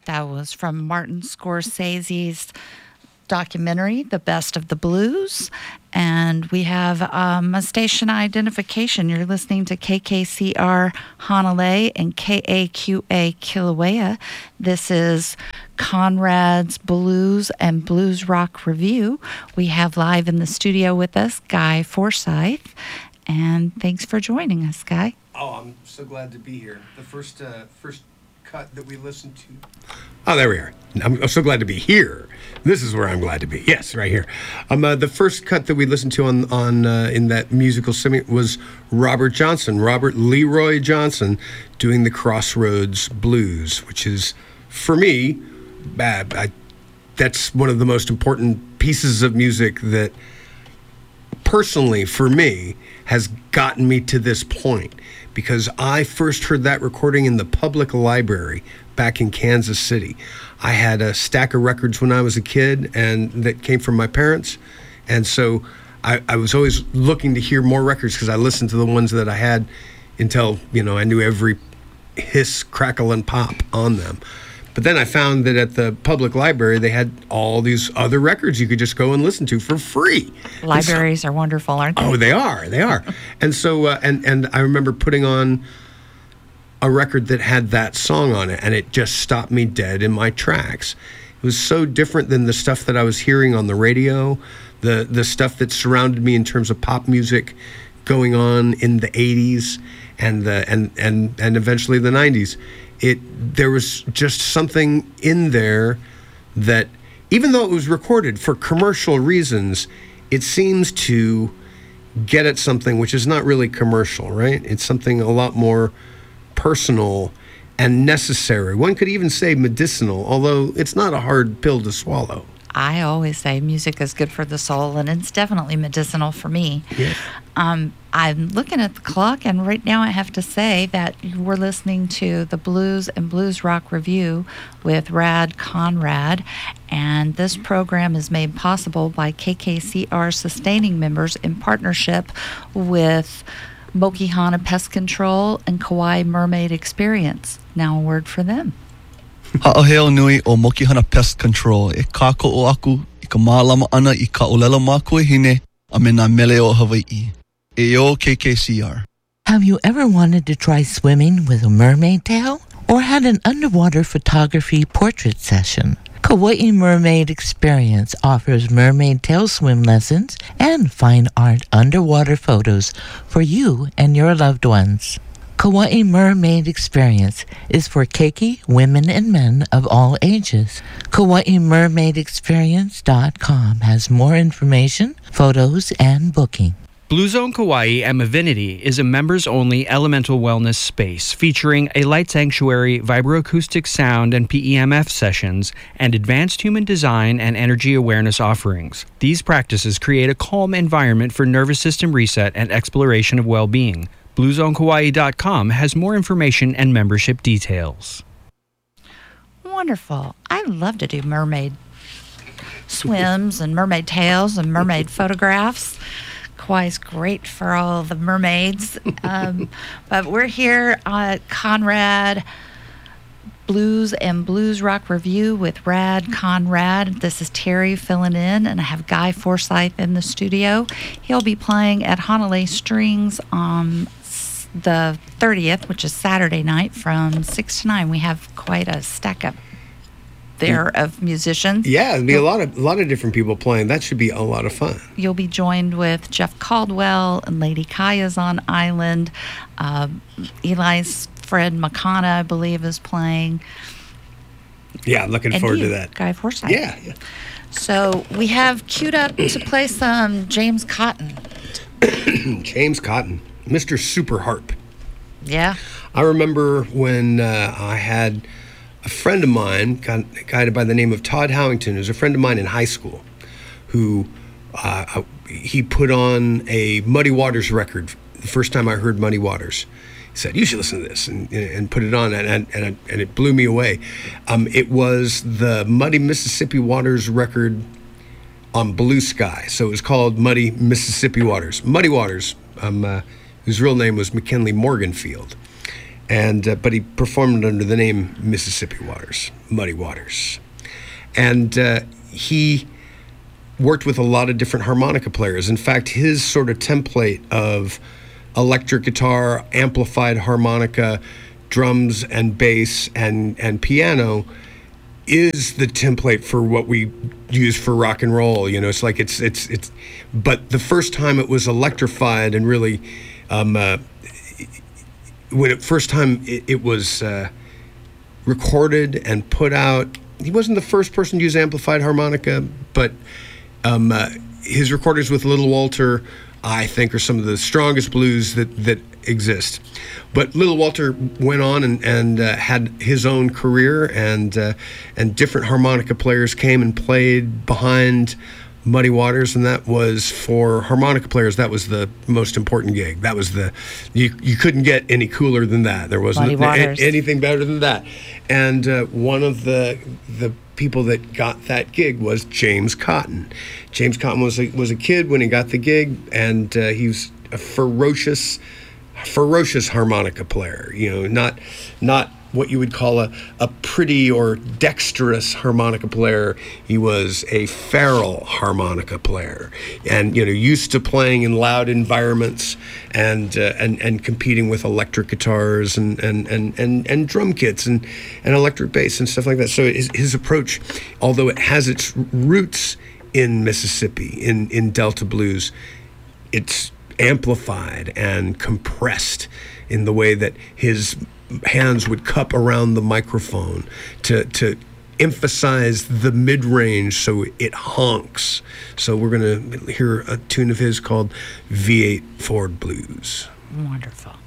That was from Martin Scorsese's documentary, The Best of the Blues. And we have a station identification. You're listening to KKCR Hanalei and KAQA Kilauea. This is Conrad's Blues and Blues Rock Review. We have live in the studio with us Guy Forsyth. And thanks for joining us, Guy. Oh, I'm so glad to be here. The first cut that we listened to. Oh, there we are. I'm so glad to be here. This is where I'm glad to be. Yes, right here. The first cut that we listened to on in that musical segment was Robert Leroy Johnson, doing the Crossroads Blues, which is, for me, that's one of the most important pieces of music that, personally, for me, has gotten me to this point, because I first heard that recording in the public library back in Kansas City. I had a stack of records when I was a kid, and that came from my parents, and so I was always looking to hear more records, because I listened to the ones that I had until, I knew every hiss, crackle, and pop on them. But then I found that at the public library, they had all these other records you could just go and listen to for free. Libraries are wonderful, aren't they? Oh, they are. And so, and I remember putting on a record that had that song on it, and it just stopped me dead in my tracks. It was so different than the stuff that I was hearing on the radio, the stuff that surrounded me in terms of pop music going on in the 80s and eventually the 90s. There was just something in there that, even though it was recorded for commercial reasons, it seems to get at something which is not really commercial, right? It's something a lot more personal and necessary. One could even say medicinal, although it's not a hard pill to swallow. I always say music is good for the soul, and it's definitely medicinal for me. Yeah. I'm looking at the clock, and right now I have to say that we're listening to the Blues and Blues Rock Review with Rad Conrad, and this program is made possible by KKCR sustaining members in partnership with Mokihana Pest Control and Kauai Mermaid Experience. Now a word for them. Ha'aheo nui o Mokihana Pest Control e kāko'o aku I ka mālama ana I ka olelo mākua hine a me nā mele o Hawaii. E o KKCR. Have you ever wanted to try swimming with a mermaid tail? Or had an underwater photography portrait session? Kauai Mermaid Experience offers mermaid tail swim lessons and fine art underwater photos for you and your loved ones. Kauai Mermaid Experience is for keiki women and men of all ages. KauaiMermaidExperience.com has more information, photos, and booking. Blue Zone Kauai and Mavinity is a members-only elemental wellness space featuring a light sanctuary, vibroacoustic sound and PEMF sessions, and advanced human design and energy awareness offerings. These practices create a calm environment for nervous system reset and exploration of well-being. BlueZoneKauai.com has more information and membership details. Wonderful. I love to do mermaid swims and mermaid tails and mermaid photographs. Kauai's great for all the mermaids. But we're here at Conrad Blues and Blues Rock Review with Rad Conrad. This is Terry filling in, and I have Guy Forsyth in the studio. He'll be playing at Hanalei Strings on the 30th, which is Saturday night from 6 to 9. We have quite a stack up there of musicians. Yeah, there'll be a lot of different people playing. That should be a lot of fun. You'll be joined with Jeff Caldwell and Lady Kaya's on island. Eli's Fred McConna, I believe, is playing. Yeah, I'm looking forward to that. Guy Forsyth. Yeah. So we have queued up to play some James Cotton. James Cotton, Mr. Super Harp. Yeah. I remember when I had a friend of mine, a guy by the name of Todd Howington, who's a friend of mine in high school, who he put on a Muddy Waters record the first time I heard Muddy Waters. He said, "You should listen to this," and put it on, and it blew me away. It was the Muddy Mississippi Waters record on Blue Sky, so it was called Muddy Mississippi Waters. Muddy Waters, whose real name was McKinley Morganfield. and but he performed under the name Mississippi Waters, Muddy Waters, and he worked with a lot of different harmonica players. In fact, his sort of template of electric guitar, amplified harmonica, drums and bass and piano is the template for what we use for rock and roll. You know, it's like it's but the first time it was electrified and really when it first time it was recorded and put out, he wasn't the first person to use amplified harmonica, but his recordings with Little Walter, I think, are some of the strongest blues that exist. But Little Walter went on and had his own career, and different harmonica players came and played behind Muddy Waters, and that was, for harmonica players, that was the most important gig. That was you couldn't get any cooler than that. There wasn't anything better than that. And one of the people that got that gig was James Cotton. James Cotton was a kid when he got the gig, and he was a ferocious harmonica player. You know, not what you would call a pretty or dexterous harmonica player. He was a feral harmonica player, and you know, used to playing in loud environments and competing with electric guitars and drum kits and electric bass and stuff like that. So his approach, although it has its roots in Mississippi, in Delta blues, it's amplified and compressed in the way that his hands would cup around the microphone to emphasize the mid-range so it honks. So we're going to hear a tune of his called V8 Ford Blues. Wonderful.